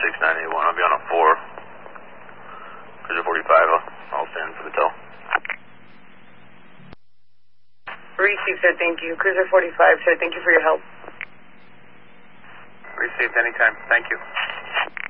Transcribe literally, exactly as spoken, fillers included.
six nine eight one. I'll be on a four. Cruiser forty-five, I'll, I'll stand for the tow. Received, sir, thank you. Cruiser forty-five, sir, thank you for your help. Received anytime, thank you.